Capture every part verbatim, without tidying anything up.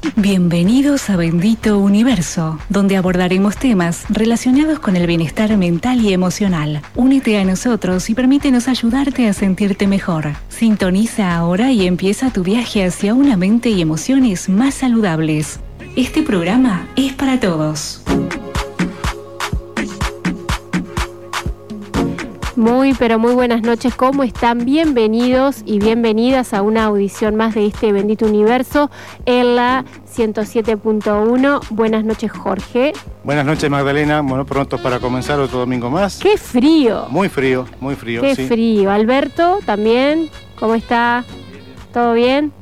Bienvenidos a Bendito Universo, donde abordaremos temas relacionados con el bienestar mental y emocional. Únete a nosotros y permítenos ayudarte a sentirte mejor. Sintoniza ahora y empieza tu viaje hacia una mente y emociones más saludables. Este programa es para todos. Muy, pero muy buenas noches, ¿cómo están? Bienvenidos y bienvenidas a una audición más de este Bendito Universo en la ciento siete punto uno. Buenas noches, Jorge. Buenas noches, Magdalena. Bueno, prontos para comenzar otro domingo más. ¡Qué frío! Muy frío, muy frío, ¡Qué sí. frío! Alberto, también, ¿cómo está? ¿Todo bien?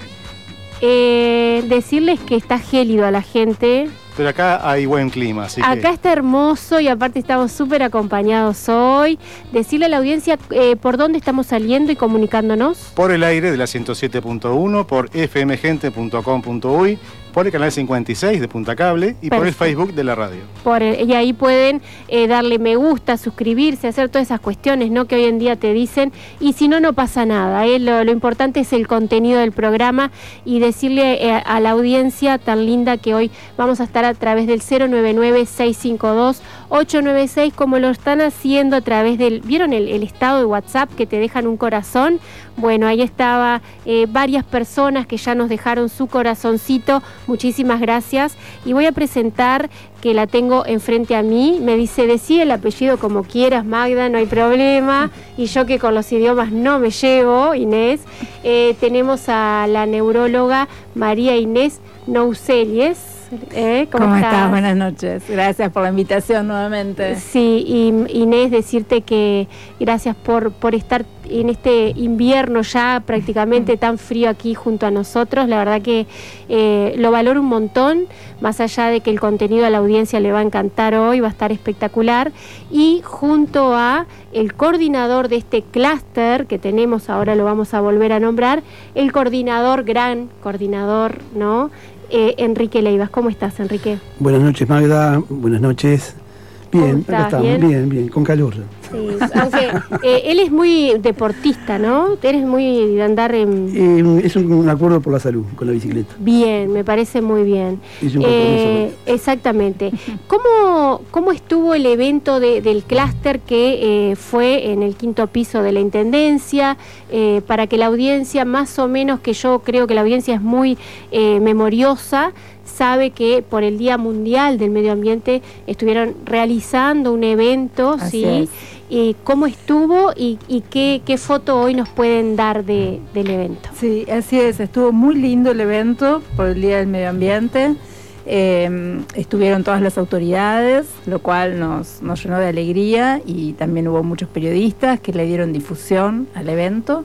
Eh, decirles que está gélido a la gente. Pero acá hay buen clima, así Acá que... está hermoso y aparte estamos súper acompañados hoy. Decirle a la audiencia eh, por dónde estamos saliendo y comunicándonos. Por el aire de la ciento siete punto uno, por f m gente punto com punto u y, por el canal cincuenta y seis de Punta Cable y Perfecto. Por el Facebook de la radio. Por el, y ahí pueden eh, darle me gusta, suscribirse, hacer todas esas cuestiones, ¿no?, que hoy en día te dicen. Y si no, no pasa nada. ¿eh? Lo, lo importante es el contenido del programa y decirle eh, a la audiencia tan linda que hoy vamos a estar a través del cero nueve nueve, seis cinco dos, ocho nueve seis, como lo están haciendo a través del... ¿Vieron el, el estado de WhatsApp que te dejan un corazón? Bueno, ahí estaba eh, varias personas que ya nos dejaron su corazoncito. Muchísimas gracias. Y voy a presentar, que la tengo enfrente a mí. Me dice, decí el apellido como quieras, Magda, no hay problema. Y yo que con los idiomas no me llevo, Inés. Eh, tenemos a la neuróloga María Inés Nouselies. ¿Eh? ¿Cómo, ¿Cómo estás? estás? Buenas noches. Gracias por la invitación nuevamente. Sí, y Inés, decirte que gracias por, por estar en este invierno ya prácticamente tan frío aquí junto a nosotros. La verdad que eh, lo valoro un montón, más allá de que el contenido a la audiencia le va a encantar hoy, va a estar espectacular. Y junto a el coordinador de este clúster que tenemos, ahora lo vamos a volver a nombrar, el coordinador, gran coordinador, ¿no?, Eh, Enrique Leivas. ¿Cómo estás, Enrique? Buenas noches, Magda. Buenas noches. Bien, acá estamos. ¿Bien? bien, bien, con calor. Sí, aunque eh, él es muy deportista, ¿no? Eres muy de andar en... Eh, es un, un acuerdo por la salud, con la bicicleta. Bien, me parece muy bien. Es un compromiso. Eh, exactamente. ¿Cómo, ¿Cómo estuvo el evento de, del clúster que eh, fue en el quinto piso de la Intendencia? Eh, para que la audiencia, más o menos, que yo creo que la audiencia es muy eh, memoriosa, sabe que por el Día Mundial del Medio Ambiente estuvieron realizando un evento, Así ¿sí? Es. Y cómo estuvo y, y qué, qué foto hoy nos pueden dar de, del evento. Sí, así es. Estuvo muy lindo el evento por el Día del Medio Ambiente. Eh, estuvieron todas las autoridades, lo cual nos, nos llenó de alegría, y también hubo muchos periodistas que le dieron difusión al evento.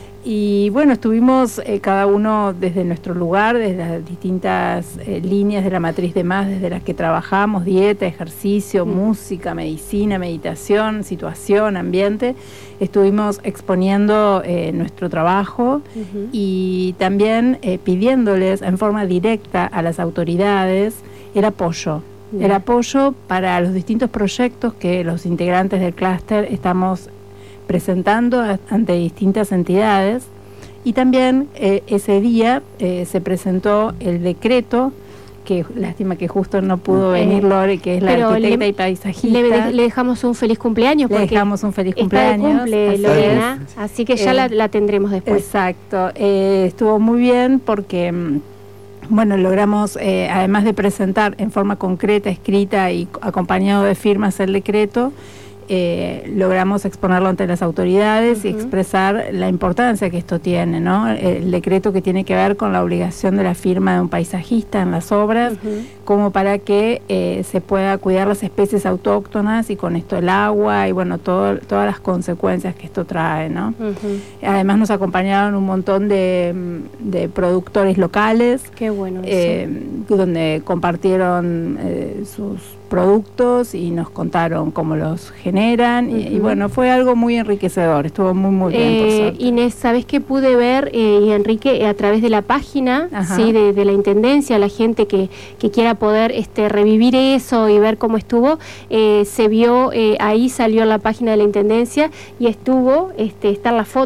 Y bueno, estuvimos eh, cada uno desde nuestro lugar, desde las distintas eh, líneas de la matriz de más, desde las que trabajamos: dieta, ejercicio, mm. música, medicina, meditación, situación, ambiente. Estuvimos exponiendo eh, nuestro trabajo uh-huh. y también eh, pidiéndoles en forma directa a las autoridades el apoyo. Yeah. El apoyo para los distintos proyectos que los integrantes del clúster estamos presentando ante distintas entidades. Y también eh, ese día eh, se presentó el decreto, que lástima que justo no pudo eh, venir Lore, que es la arquitecta le, y paisajista. Le, le dejamos un feliz cumpleaños. Le dejamos un feliz cumpleaños. Está de cumple, Lorena, así que ya eh, la, la tendremos después. Exacto. Eh, estuvo muy bien porque, bueno, logramos, eh, además de presentar en forma concreta, escrita y acompañado de firmas el decreto, Eh, logramos exponerlo ante las autoridades uh-huh. y expresar la importancia que esto tiene, ¿no? El decreto que tiene que ver con la obligación de la firma de un paisajista en las obras, uh-huh. como para que eh, se pueda cuidar las especies autóctonas y con esto el agua y bueno, todo, todas las consecuencias que esto trae, ¿no? Uh-huh. Además nos acompañaron un montón de, de productores locales. Qué bueno eso. Eh, donde compartieron eh, sus productos y nos contaron cómo los generan uh-huh. y, y bueno, fue algo muy enriquecedor, estuvo muy muy bien. Eh, por suerte. Inés, ¿sabés qué pude ver, eh, y Enrique, eh, a través de la página sí, de, de la Intendencia, la gente que, que quiera poder este, revivir eso y ver cómo estuvo, eh, se vio, eh, ahí salió la página de la Intendencia y estuvo, este, están las fotos,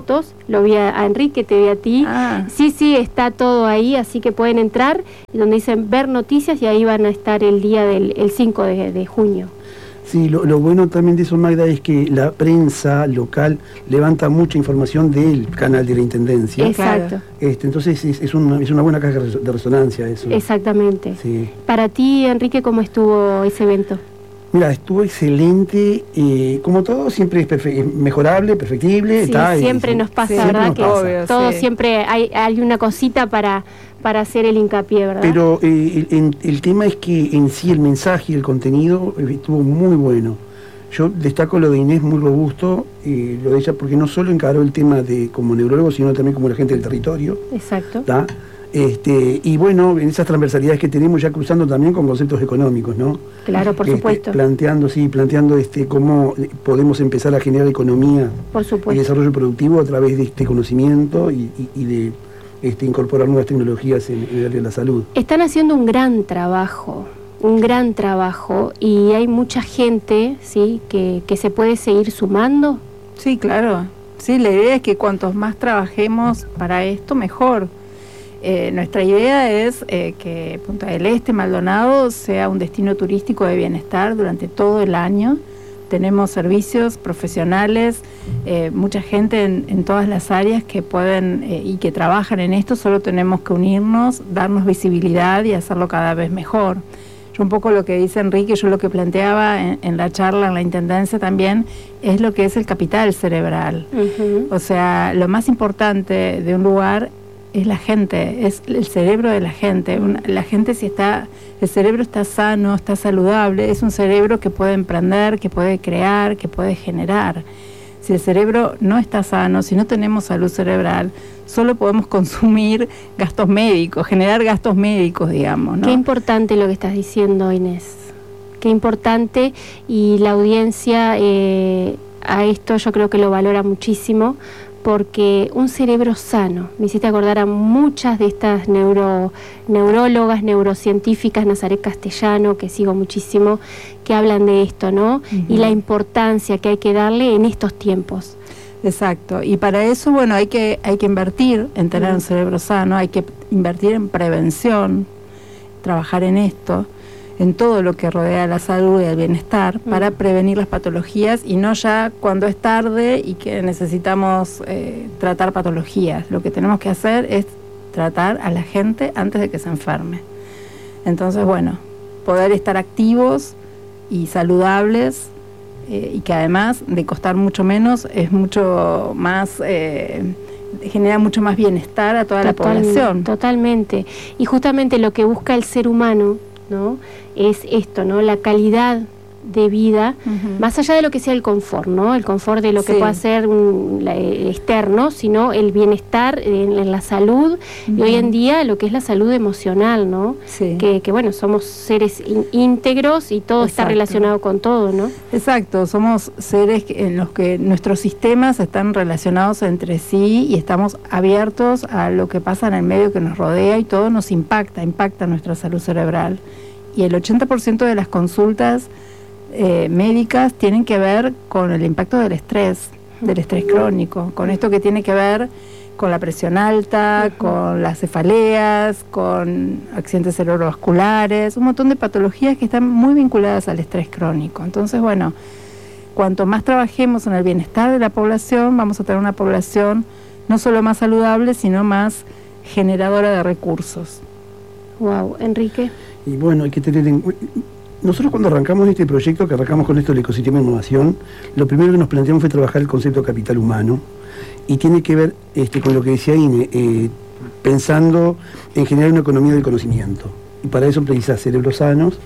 lo vi a, a Enrique, te vi a ti. Ah. Sí, sí, está todo ahí, así que pueden entrar, donde dicen ver noticias, y ahí van a estar el día del el cinco de junio. Sí, lo, lo bueno también de eso, Magda, es que la prensa local levanta mucha información del canal de la Intendencia. Exacto. Este, entonces es, es, una, es una buena caja de resonancia eso. Exactamente. Sí. Para ti, Enrique, ¿cómo estuvo ese evento? Mira, estuvo excelente, eh, como todo siempre es, perfe es mejorable, perfectible. Sí, está, siempre es, nos pasa, sí, ¿verdad? Nos que pasa. Obvio, todo sí. siempre hay, hay una cosita para, para hacer el hincapié, ¿verdad? Pero eh, el, el tema es que en sí el mensaje y el contenido estuvo muy bueno. Yo destaco lo de Inés, muy robusto, eh, lo de ella, porque no solo encaró el tema de como neurólogo, sino también como la gente del territorio. Exacto. ¿tá? Este, y bueno, en esas transversalidades que tenemos, ya cruzando también con conceptos económicos, ¿no? Claro, por este, supuesto. Planteando, sí, planteando este, cómo podemos empezar a generar economía por supuesto. y desarrollo productivo a través de este conocimiento y, y, y de este, incorporar nuevas tecnologías en, en el área de la salud. Están haciendo un gran trabajo, un gran trabajo, y hay mucha gente, ¿sí?, que, que se puede seguir sumando. Sí, claro. Sí, la idea es que cuantos más trabajemos para esto, mejor. Eh, nuestra idea es eh, que Punta del Este, Maldonado, sea un destino turístico de bienestar durante todo el año. Tenemos servicios profesionales, eh, mucha gente en, en todas las áreas que pueden eh, y que trabajan en esto. Solo tenemos que unirnos, darnos visibilidad y hacerlo cada vez mejor. Yo un poco lo que dice Enrique, yo lo que planteaba en, en la charla, en la Intendencia también, es lo que es el capital cerebral. Uh-huh. O sea, lo más importante de un lugar es la gente, es el cerebro de la gente. Una, la gente, si está, el cerebro está sano, está saludable, es un cerebro que puede emprender, que puede crear, que puede generar. Si el cerebro no está sano, si no tenemos salud cerebral, solo podemos consumir gastos médicos, generar gastos médicos, digamos, ¿no? Qué importante lo que estás diciendo, Inés. Qué importante, y la audiencia eh, a esto yo creo que lo valora muchísimo, porque un cerebro sano, me hiciste acordar a muchas de estas neuro, neurólogas, neurocientíficas, Nazaret Castellano, que sigo muchísimo, que hablan de esto, ¿no? Uh-huh. Y la importancia que hay que darle en estos tiempos. Exacto, y para eso, bueno, hay que, hay que invertir en tener uh-huh. un cerebro sano, hay que invertir en prevención, trabajar en esto, en todo lo que rodea la salud y el bienestar, uh-huh. para prevenir las patologías, y no ya cuando es tarde y que necesitamos eh, tratar patologías. Lo que tenemos que hacer es tratar a la gente antes de que se enferme. Entonces, bueno, poder estar activos y saludables, eh, y que además de costar mucho menos, es mucho más... Eh, genera mucho más bienestar a toda Total, la población. Totalmente. Y justamente lo que busca el ser humano, ¿no?, es esto, ¿no?, la calidad de vida, uh-huh. más allá de lo que sea el confort, ¿no?, el confort de lo que sí. pueda ser un, la, externo, sino el bienestar en, en la salud, uh-huh. y hoy en día lo que es la salud emocional, ¿no?, sí. que, que bueno, somos seres in, íntegros y todo Exacto. está relacionado con todo, ¿no? Exacto, somos seres en los que nuestros sistemas están relacionados entre sí y estamos abiertos a lo que pasa en el medio que nos rodea, y todo nos impacta, impacta nuestra salud cerebral. Y el ochenta por ciento de las consultas eh, médicas tienen que ver con el impacto del estrés, del estrés crónico, con esto que tiene que ver con la presión alta, uh-huh. con las cefaleas, con accidentes cerebrovasculares, un montón de patologías que están muy vinculadas al estrés crónico. Entonces, bueno, cuanto más trabajemos en el bienestar de la población, vamos a tener una población no solo más saludable, sino más generadora de recursos. Wow, Enrique. Y bueno, hay que tener en cuenta, nosotros cuando arrancamos este proyecto, que arrancamos con esto del ecosistema de innovación, lo primero que nos planteamos fue trabajar el concepto de capital humano, y tiene que ver este, con lo que decía Ine, eh, pensando en generar una economía del conocimiento, y para eso precisa cerebros sanos,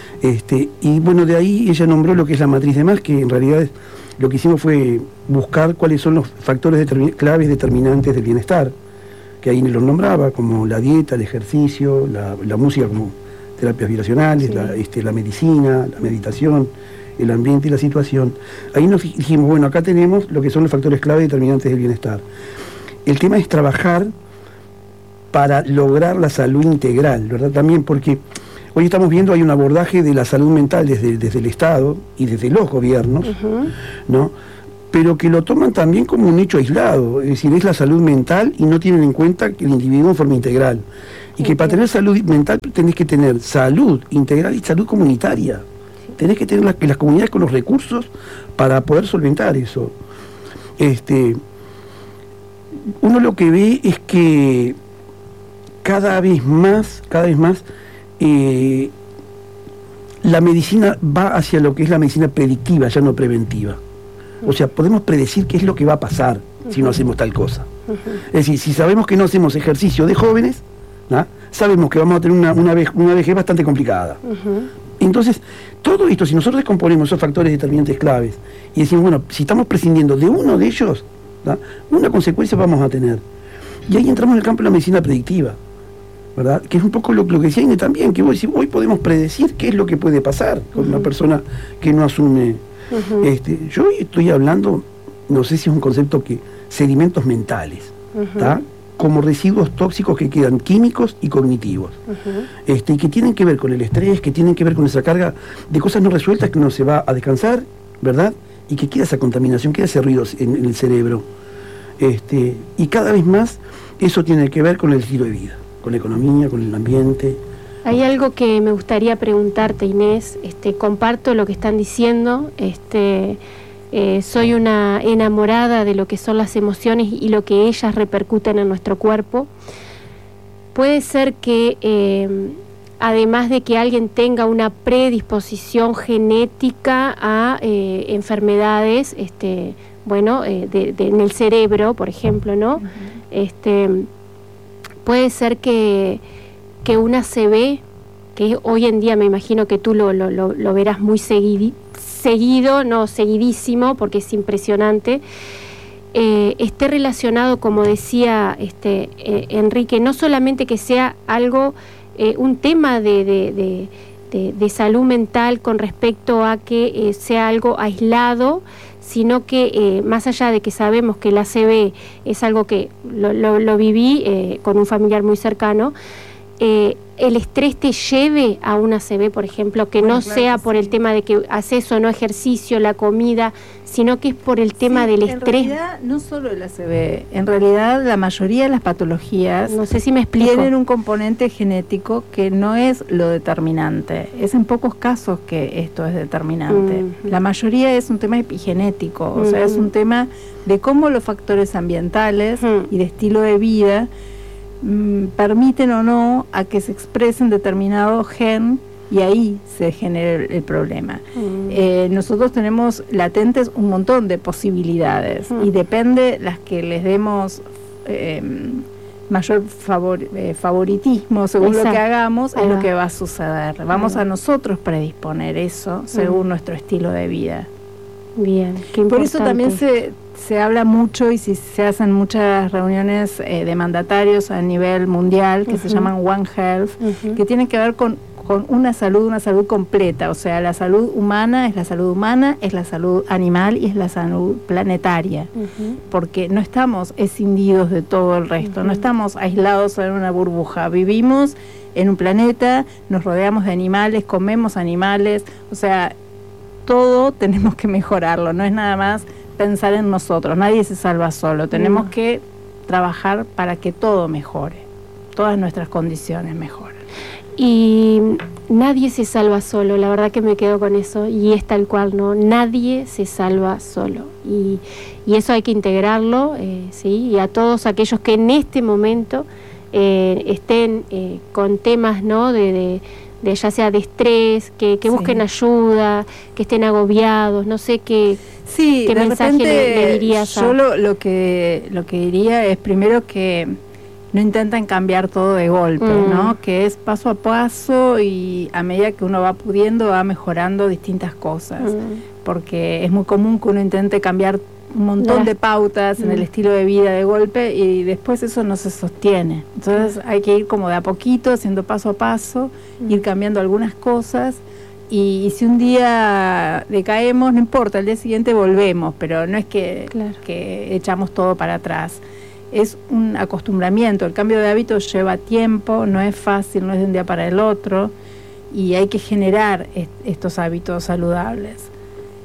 este, y bueno, de ahí ella nombró lo que es la matriz de Mas, que en realidad es, lo que hicimos fue buscar cuáles son los factores determin- claves determinantes del bienestar, que ahí los nombraba, como la dieta, el ejercicio, la, la música como terapias vibracionales, sí. la, este, la medicina, la meditación, el ambiente y la situación. Ahí nos dijimos, bueno, acá tenemos lo que son los factores clave determinantes del bienestar. El tema es trabajar para lograr la salud integral, ¿verdad? También porque hoy estamos viendo, hay un abordaje de la salud mental desde, desde el Estado y desde los gobiernos, uh-huh. ¿no? pero que lo toman también como un hecho aislado, es decir, es la salud mental y no tienen en cuenta que el individuo en forma integral. Y que para tener salud mental tenés que tener salud integral y salud comunitaria. Tenés que tener las, las comunidades con los recursos para poder solventar eso. Este, uno lo que ve es que cada vez más, cada vez más, eh, la medicina va hacia lo que es la medicina predictiva, ya no preventiva. O sea, podemos predecir qué es lo que va a pasar uh-huh. si no hacemos tal cosa. Uh-huh. Es decir, si sabemos que no hacemos ejercicio de jóvenes, ¿no? Sabemos que vamos a tener una, una, vej- una vejez bastante complicada. Uh-huh. Entonces, todo esto, si nosotros descomponemos esos factores determinantes claves y decimos, bueno, si estamos prescindiendo de uno de ellos, ¿no? Una consecuencia vamos a tener. Y ahí entramos en el campo de la medicina predictiva, ¿verdad? Que es un poco lo, lo que decía Ine también, que vos decís, hoy podemos predecir qué es lo que puede pasar con uh-huh. una persona que no asume. Uh-huh. Este, yo hoy estoy hablando, no sé si es un concepto que, sedimentos mentales, ¿tá? Uh-huh. Como residuos tóxicos que quedan químicos y cognitivos, uh-huh. este, y que tienen que ver con el estrés, que tienen que ver con esa carga de cosas no resueltas que uno se va a descansar, ¿verdad? Y que queda esa contaminación, queda ese ruido en, en el cerebro. Este, y cada vez más eso tiene que ver con el estilo de vida, con la economía, con el ambiente. Hay algo que me gustaría preguntarte, Inés. Este, comparto lo que están diciendo. Este, eh, soy una enamorada de lo que son las emociones y lo que ellas repercuten en nuestro cuerpo. Puede ser que, eh, además de que alguien tenga una predisposición genética a eh, enfermedades, este, bueno, eh, de, de, en el cerebro, por ejemplo, ¿no? Uh-huh. Este, puede ser que que una A C V, que hoy en día me imagino que tú lo, lo, lo, lo verás muy seguidi, seguido, no seguidísimo, porque es impresionante, eh, esté relacionado, como decía este eh, Enrique, no solamente que sea algo, eh, un tema de, de, de, de, de salud mental con respecto a que eh, sea algo aislado, sino que eh, más allá de que sabemos que la A C V es algo que lo, lo, lo viví eh, con un familiar muy cercano, Eh, el estrés te lleve a una A C V, por ejemplo, que bueno, no claro sea que por sí. el tema de que haces o no ejercicio, la comida, sino que es por el tema sí, del en estrés. En realidad, no solo el A C V, en realidad la mayoría de las patologías no sé si me explico. Tienen un componente genético que no es lo determinante. Es en pocos casos que esto es determinante. Mm-hmm. La mayoría es un tema epigenético, o mm-hmm. sea, es un tema de cómo los factores ambientales mm. y de estilo de vida permiten o no a que se expresen determinado gen y ahí se genera el, el problema. Mm. Eh, nosotros tenemos latentes un montón de posibilidades mm. y depende las que les demos eh, mayor favor, eh, favoritismo según Exacto. lo que hagamos, es ah. lo que va a suceder. Vamos ah. a nosotros predisponer eso según mm. nuestro estilo de vida. Bien, qué Por eso también se se habla mucho y si se hacen muchas reuniones eh, de mandatarios a nivel mundial que uh-huh. se llaman One Health, uh-huh. que tienen que ver con, con una salud, una salud completa, o sea, la salud humana es la salud humana, es la salud animal y es la salud planetaria, uh-huh. porque no estamos escindidos de todo el resto, uh-huh. no estamos aislados en una burbuja, vivimos en un planeta, nos rodeamos de animales, comemos animales, o sea, todo tenemos que mejorarlo, no es nada más pensar en nosotros, nadie se salva solo, tenemos mm. que trabajar para que todo mejore, todas nuestras condiciones mejoren. Y nadie se salva solo, la verdad que me quedo con eso, y es tal cual, ¿no? Nadie se salva solo, y, y eso hay que integrarlo, eh, ¿sí? Y a todos aquellos que en este momento eh, estén eh, con temas, ¿no? de, de de ya sea de estrés, que, que sí. busquen ayuda, que estén agobiados, no sé qué, sí, qué mensaje le, le dirías a... Yo lo, lo que lo que diría es primero que no intenten cambiar todo de golpe, mm. ¿no? Que es paso a paso y a medida que uno va pudiendo va mejorando distintas cosas, mm. porque es muy común que uno intente cambiar un montón de pautas en el estilo de vida de golpe y después eso no se sostiene. Entonces hay que ir como de a poquito, haciendo paso a paso, mm. ir cambiando algunas cosas y, y si un día decaemos, no importa, al día siguiente volvemos, pero no es que, claro. que echamos todo para atrás. Es un acostumbramiento, el cambio de hábitos lleva tiempo, no es fácil, no es de un día para el otro y hay que generar est- estos hábitos saludables.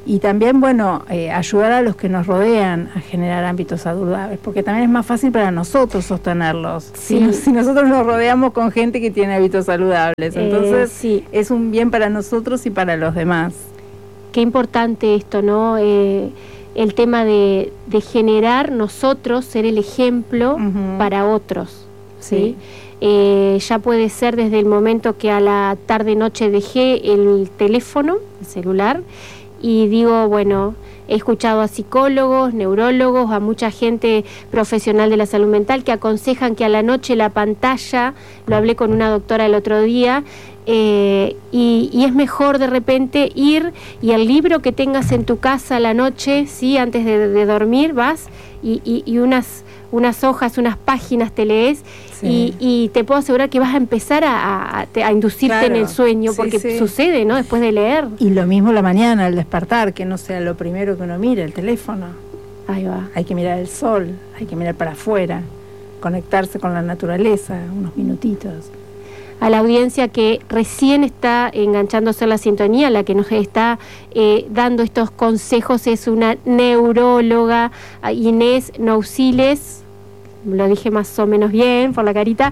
Y también, bueno, eh, ayudar a los que nos rodean a generar ámbitos saludables, porque también es más fácil para nosotros sostenerlos. Sí. Si, si nosotros nos rodeamos con gente que tiene hábitos saludables, entonces eh, sí. es un bien para nosotros y para los demás. Qué importante esto, ¿no? Eh, el tema de, de generar nosotros, ser el ejemplo uh-huh. para otros, ¿sí? ¿sí? Eh, ya puede ser desde el momento que a la tarde-noche dejé el teléfono, el celular, y digo, bueno, he escuchado a psicólogos, neurólogos, a mucha gente profesional de la salud mental que aconsejan que a la noche la pantalla, lo hablé con una doctora el otro día, eh, y, y es mejor de repente ir y el libro que tengas en tu casa a la noche, ¿sí? Antes de, de dormir vas y, y, y unas... unas hojas, unas páginas te lees sí. y, y te puedo asegurar que vas a empezar a, a, a inducirte claro. en el sueño, sí, porque sí. sucede, ¿no? Después de leer. Y lo mismo la mañana, al despertar, que no sea lo primero que uno mire, el teléfono. Ahí va. Hay que mirar el sol, hay que mirar para afuera, conectarse con la naturaleza, unos minutitos. A la audiencia que recién está enganchándose a la sintonía, la que nos está eh, dando estos consejos es una neuróloga, Inés Nousiles, lo dije más o menos bien por la carita,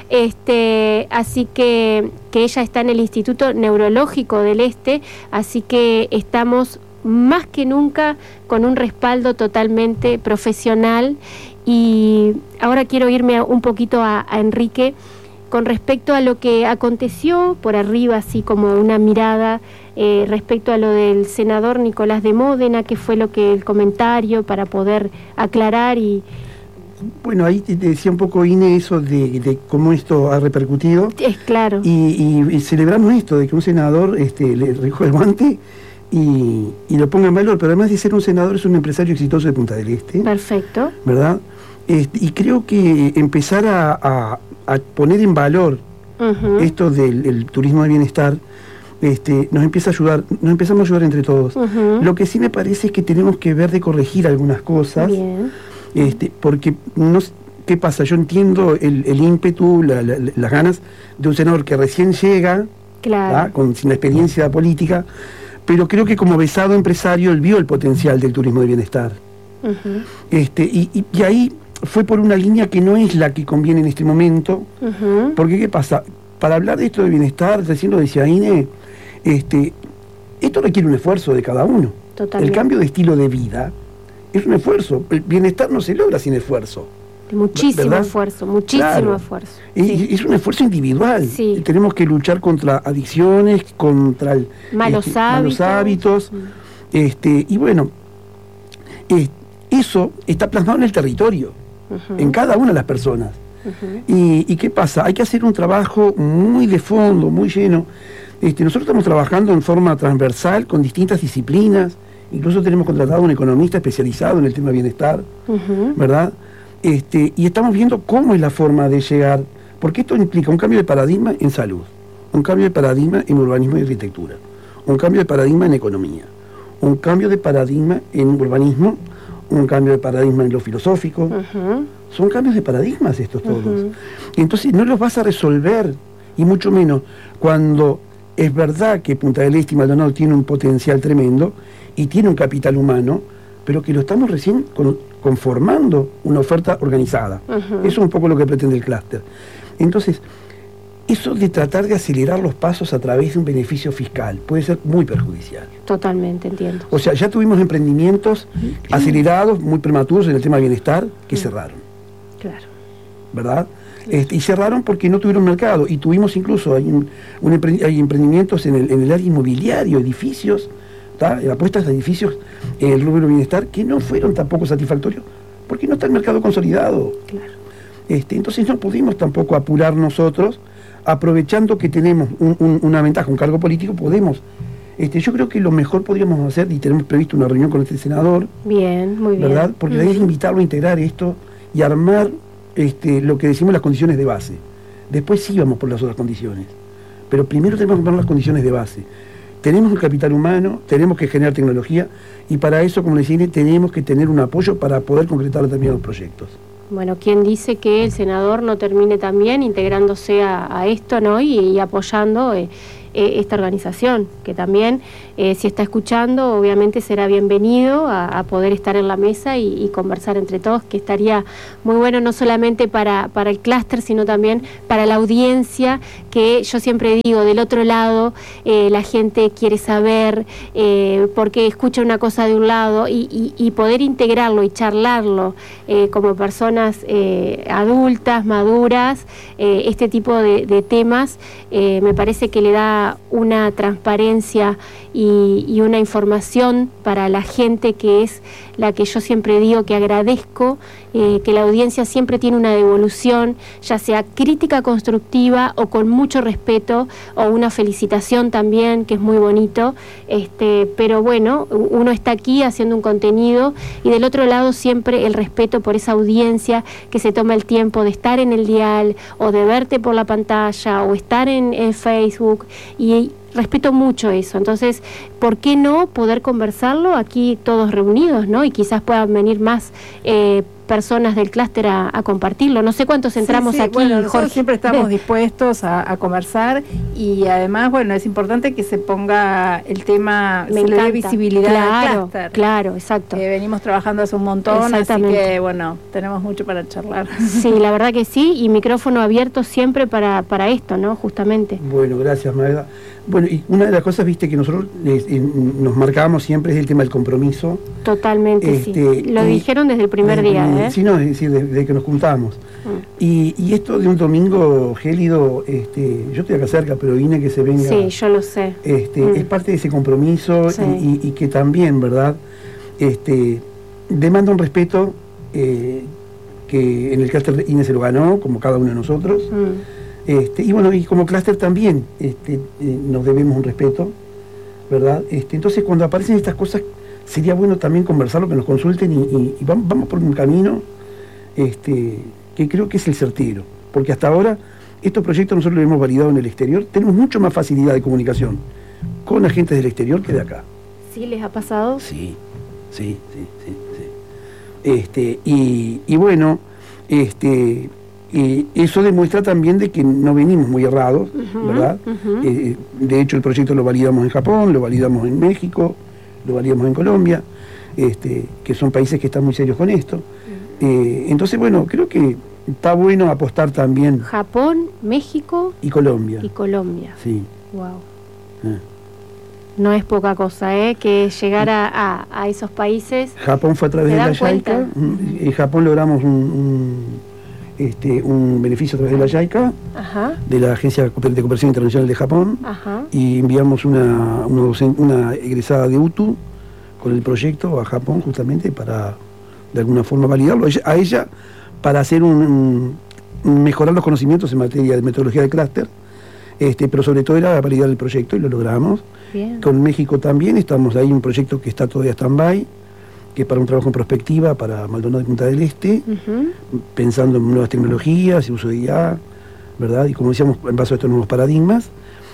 este, así que, que ella está en el Instituto Neurológico del Este, así que estamos más que nunca con un respaldo totalmente profesional. Y ahora quiero irme a, un poquito a, a Enrique, con respecto a lo que aconteció por arriba, así como una mirada eh, respecto a lo del senador Nicolás de Módena, que fue lo que el comentario para poder aclarar. Y bueno, ahí te decía un poco, Ine, eso de, de cómo esto ha repercutido. Es claro. Y, y, y celebramos esto, de que un senador este, le recoge el guante y, y lo ponga en valor, pero además de ser un senador es un empresario exitoso de Punta del Este. Perfecto. ¿Verdad? Este, y creo que empezar a, a, a poner en valor uh-huh. esto del el turismo de bienestar este, nos empieza a ayudar, nos empezamos a ayudar entre todos. Uh-huh. Lo que sí me parece es que tenemos que ver de corregir algunas cosas. Bien. Este, porque no, ¿qué pasa? Yo entiendo el, el ímpetu, la, la, las ganas de un senador que recién llega, claro. con, sin la experiencia política, pero creo que como besado empresario él vio el potencial del turismo de bienestar. Uh-huh. este, y, y, y ahí fue por una línea que no es la que conviene en este momento, uh-huh. porque ¿qué pasa? Para hablar de esto de bienestar, recién lo decía Ine, este, esto requiere un esfuerzo de cada uno. Totalmente. El cambio de estilo de vida es un esfuerzo, el bienestar no se logra sin esfuerzo. Muchísimo ¿verdad? esfuerzo, muchísimo claro. esfuerzo. Y, sí. Es un esfuerzo individual. Sí. Tenemos que luchar contra adicciones, contra el, malos, este, hábitos. malos hábitos. Mm. Este, y bueno, eh, eso está plasmado en el territorio, uh-huh. en cada una de las personas. Uh-huh. y, ¿Y qué pasa? Hay que hacer un trabajo muy de fondo, muy lleno. Este, nosotros estamos trabajando en forma transversal con distintas disciplinas. Incluso tenemos contratado a un economista especializado en el tema bienestar, uh-huh. ¿verdad? Este, y estamos viendo cómo es la forma de llegar, porque esto implica un cambio de paradigma en salud, un cambio de paradigma en urbanismo y arquitectura, un cambio de paradigma en economía, un cambio de paradigma en urbanismo, un cambio de paradigma en lo filosófico. Uh-huh. Son cambios de paradigmas estos todos. Uh-huh. Entonces no los vas a resolver, y mucho menos cuando es verdad que Punta del Este y Maldonado tiene un potencial tremendo y tiene un capital humano, pero que lo estamos recién con, conformando una oferta organizada. Uh-huh. Eso es un poco lo que pretende el clúster. Entonces, eso de tratar de acelerar los pasos a través de un beneficio fiscal puede ser muy perjudicial. Totalmente, entiendo. O sea, ya tuvimos emprendimientos uh-huh. acelerados, muy prematuros en el tema de bienestar, que uh-huh. cerraron. Claro. ¿Verdad? Este, y cerraron porque no tuvieron mercado. Y tuvimos incluso, hay, un, un emprendi- hay emprendimientos en el, en el área inmobiliario, edificios, apuestas de edificios en el rubro bienestar que no fueron tampoco satisfactorios porque no está el mercado consolidado. Claro. Este, entonces no pudimos tampoco apurar nosotros, aprovechando que tenemos un, un, una ventaja, un cargo político, podemos. Este, yo creo que lo mejor podríamos hacer, y tenemos previsto una reunión con este senador. Bien, muy bien. ¿Verdad? Porque la idea es invitarlo a integrar esto y armar este, lo que decimos las condiciones de base. Después sí vamos por las otras condiciones. Pero primero tenemos que poner las condiciones de base. Tenemos el capital humano, tenemos que generar tecnología y para eso, como les decía, tenemos que tener un apoyo para poder concretar determinados proyectos. Bueno, ¿quién dice que el senador no termine también integrándose a, a esto, ¿no? y, y apoyando eh, eh, esta organización, que también, eh, si está escuchando, obviamente será bienvenido a, a poder estar en la mesa y, y conversar entre todos, que estaría muy bueno no solamente para, para el clúster, sino también para la audiencia, que yo siempre digo, del otro lado, eh, la gente quiere saber, eh, porque escucha una cosa de un lado, y, y, y poder integrarlo y charlarlo eh, como personas eh, adultas, maduras, eh, este tipo de, de temas, eh, me parece que le da una transparencia y, y una información para la gente, que es la que yo siempre digo que agradezco, eh, que la audiencia siempre tiene una devolución, ya sea crítica constructiva o con mucho respeto, o una felicitación también, que es muy bonito, este, pero bueno, uno está aquí haciendo un contenido, y del otro lado siempre el respeto por esa audiencia que se toma el tiempo de estar en el dial, o de verte por la pantalla, o estar en, en Facebook, y respeto mucho eso. Entonces, ¿por qué no poder conversarlo aquí todos reunidos, ¿no? Y quizás puedan venir más eh, personas del clúster a, a compartirlo. No sé cuántos entramos sí, sí. aquí, bueno, nosotros Jorge. Siempre estamos dispuestos a, a conversar, y además, bueno, es importante que se ponga el tema, Me se encanta. le dé visibilidad claro, al clúster. Claro, exacto. Eh, venimos trabajando hace un montón, así que, bueno, tenemos mucho para charlar. Sí, la verdad que sí, y micrófono abierto siempre para, para esto, ¿no? Justamente. Bueno, gracias, Magda. Bueno, y una de las cosas, viste, que nosotros eh, eh, nos marcábamos siempre es el tema del compromiso. Totalmente, este, sí. Lo y, dijeron desde el primer eh, día, ¿eh? Sí, no, es decir, desde, desde que nos juntamos. Mm. Y, y esto de un domingo gélido, este, yo estoy acá cerca, pero vine que se venga. Sí, yo lo sé. Este, mm. Es parte de ese compromiso, sí. y, y, y que también, ¿verdad? Este, demanda un respeto eh, que en el clúster I N E se lo ganó, como cada uno de nosotros. Mm. Este, y bueno, y como clúster también este, eh, nos debemos un respeto, ¿verdad? Este, entonces, cuando aparecen estas cosas, sería bueno también conversarlo, que nos consulten, y, y, y vamos, vamos por un camino este, que creo que es el certero, porque hasta ahora estos proyectos nosotros los hemos validado en el exterior, tenemos mucho más facilidad de comunicación con agentes del exterior que de acá. ¿Sí les ha pasado? Sí, sí, sí, sí, sí. Este, y, y bueno, este... Y eso demuestra también de que no venimos muy errados, uh-huh, ¿verdad? Uh-huh. Eh, de hecho, el proyecto lo validamos en Japón, lo validamos en México, lo validamos en Colombia, este, que son países que están muy serios con esto. Uh-huh. Eh, entonces, bueno, creo que está bueno apostar también. Japón, México y Colombia. Y Colombia. Sí. Wow. Ah. No es poca cosa, ¿eh? Que llegar a, a, a esos países. Japón fue a través de la JICA. En Japón logramos un, un Este, un beneficio a través de la JICA, Ajá. de la Agencia de Cooperación Internacional de Japón. Ajá. Y enviamos una, una, docente, una egresada de U T U con el proyecto a Japón, justamente para de alguna forma validarlo a ella, para hacer un, un mejorar los conocimientos en materia de metodología de clúster, este, pero sobre todo era validar el proyecto, y lo logramos. Bien. Con México también estamos ahí, un proyecto que está todavía stand-by, que es para un trabajo en prospectiva para Maldonado y Punta del Este, uh-huh. pensando en nuevas tecnologías y uso de I A, ¿verdad? Y como decíamos, en base a estos nuevos paradigmas.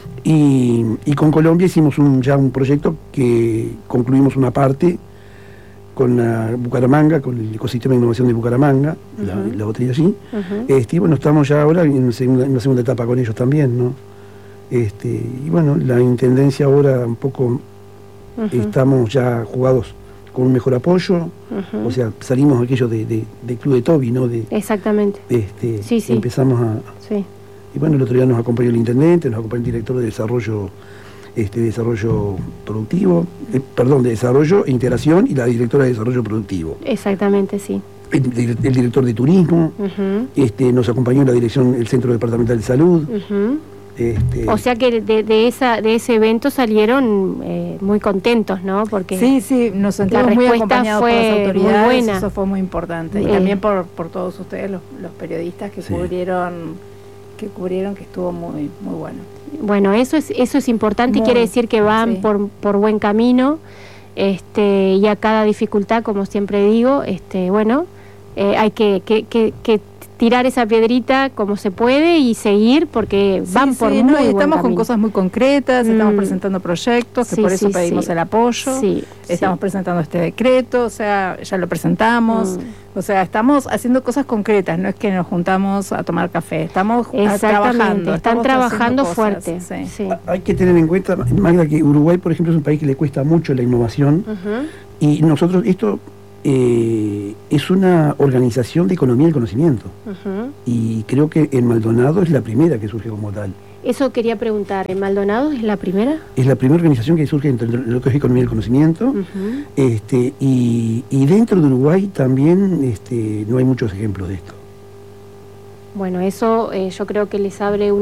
Y, y con Colombia hicimos un, ya un proyecto que concluimos una parte con la Bucaramanga, con el ecosistema de innovación de Bucaramanga, uh-huh. la, la botella allí. Uh-huh. Este, y bueno, estamos ya ahora en, segunda, en una segunda etapa con ellos también, ¿no? Este, y bueno, la intendencia ahora un poco, uh-huh. estamos ya jugados con un mejor apoyo, uh-huh. o sea, salimos aquello de, de, de Club de Toby, ¿no? De, Exactamente. Este, sí, sí. Empezamos a... Sí. Y bueno, el otro día nos acompañó el intendente, nos acompañó el director de desarrollo, este, desarrollo productivo, eh, perdón, de desarrollo e integración, y la directora de desarrollo productivo. Exactamente, sí. El, el, el director de turismo, uh-huh. este, nos acompañó en la dirección, el Centro Departamental de Salud. Uh-huh. Este... O sea que de, de esa de ese evento salieron eh, muy contentos, ¿no? Porque sí, sí, nos sentimos muy acompañados por las autoridades, muy buena. Eso fue muy importante. Eh. Y también por, por todos ustedes, los, los periodistas que sí. cubrieron, que cubrieron, que estuvo muy, muy bueno. Bueno, eso es, eso es importante, muy, y quiere decir que van sí. por, por buen camino, este, y a cada dificultad, como siempre digo, este, bueno, eh, hay que, que, que, que tirar esa piedrita como se puede y seguir porque sí, van sí, por no, muy y buen estamos con camino. cosas muy concretas, Mm. estamos presentando proyectos, que Sí, por eso sí, pedimos sí. el apoyo, Sí, estamos sí. presentando este decreto, o sea, ya lo presentamos, Mm. o sea, estamos haciendo cosas concretas, no es que nos juntamos a tomar café, estamos Exactamente, trabajando. están estamos trabajando haciendo cosas, fuerte. sí. Sí. Hay que tener en cuenta, Magda, que Uruguay, por ejemplo, es un país que le cuesta mucho la innovación. Ujú. Y nosotros, esto eh, es una organización de economía del conocimiento. Ujú. Y creo que en Maldonado es la primera que surge como tal. Eso quería preguntar, ¿en Maldonado es la primera? Es la primera organización que surge dentro de lo que es economía del conocimiento. Ujú. este, y, y dentro de Uruguay también este, no hay muchos ejemplos de esto. Bueno, eso eh, yo creo que les abre un